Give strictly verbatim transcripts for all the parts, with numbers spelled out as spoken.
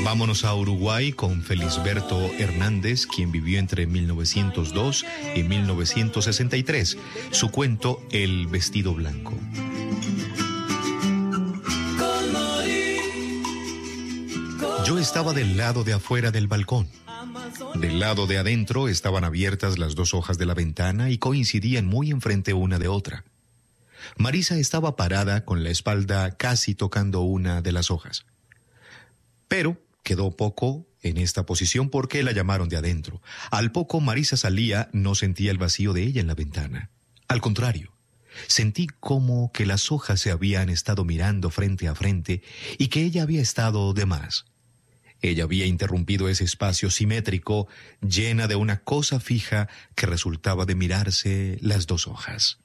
Vámonos a Uruguay con Felisberto Hernández, quien vivió entre mil novecientos dos y mil novecientos sesenta y tres. Su cuento, El vestido blanco. Yo estaba del lado de afuera del balcón. Del lado de adentro estaban abiertas las dos hojas de la ventana y coincidían muy enfrente una de otra. Marisa estaba parada con la espalda casi tocando una de las hojas. Pero quedó poco en esta posición porque la llamaron de adentro. Al poco Marisa salía, no sentía el vacío de ella en la ventana. Al contrario, sentí como que las hojas se habían estado mirando frente a frente y que ella había estado de más. Ella había interrumpido ese espacio simétrico, llena de una cosa fija que resultaba de mirarse las dos hojas.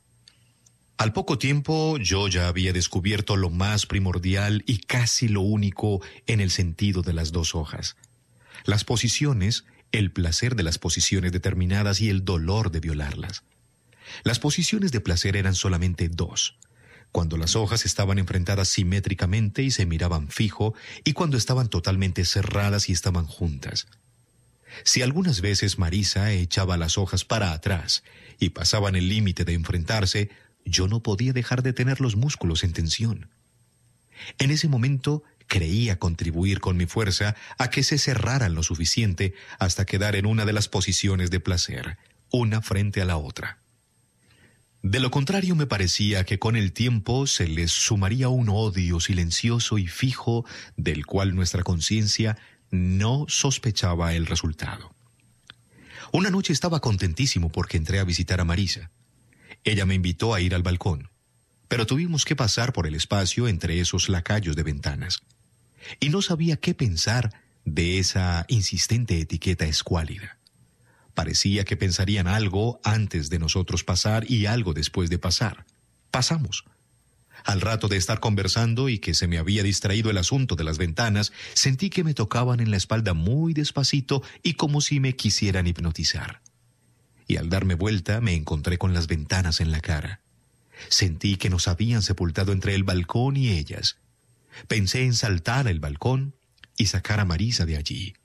Al poco tiempo yo ya había descubierto lo más primordial y casi lo único en el sentido de las dos hojas. Las posiciones, el placer de las posiciones determinadas y el dolor de violarlas. Las posiciones de placer eran solamente dos: cuando las hojas estaban enfrentadas simétricamente y se miraban fijo, y cuando estaban totalmente cerradas y estaban juntas. Si algunas veces Marisa echaba las hojas para atrás y pasaban el límite de enfrentarse, yo no podía dejar de tener los músculos en tensión. En ese momento creía contribuir con mi fuerza a que se cerraran lo suficiente hasta quedar en una de las posiciones de placer, una frente a la otra. De lo contrario, me parecía que con el tiempo se les sumaría un odio silencioso y fijo del cual nuestra conciencia no sospechaba el resultado. Una noche estaba contentísimo porque entré a visitar a Marisa. Ella me invitó a ir al balcón, pero tuvimos que pasar por el espacio entre esos lacayos de ventanas. Y no sabía qué pensar de esa insistente etiqueta escuálida. Parecía que pensarían algo antes de nosotros pasar y algo después de pasar. Pasamos. Al rato de estar conversando y que se me había distraído el asunto de las ventanas, sentí que me tocaban en la espalda muy despacito y como si me quisieran hipnotizar. Y al darme vuelta me encontré con las ventanas en la cara. Sentí que nos habían sepultado entre el balcón y ellas. Pensé en saltar el balcón y sacar a Marisa de allí.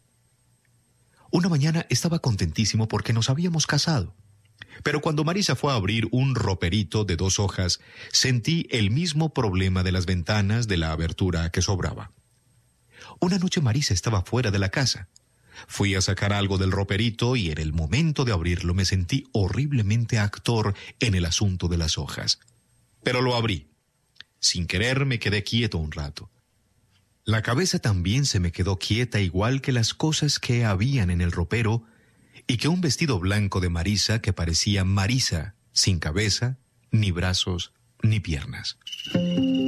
Una mañana estaba contentísimo porque nos habíamos casado. Pero cuando Marisa fue a abrir un roperito de dos hojas, sentí el mismo problema de las ventanas de la abertura que sobraba. Una noche Marisa estaba fuera de la casa. Fui a sacar algo del roperito y en el momento de abrirlo me sentí horriblemente actor en el asunto de las hojas. Pero lo abrí. Sin querer me quedé quieto un rato. La cabeza también se me quedó quieta igual que las cosas que habían en el ropero y que un vestido blanco de Marisa que parecía Marisa, sin cabeza, ni brazos, ni piernas.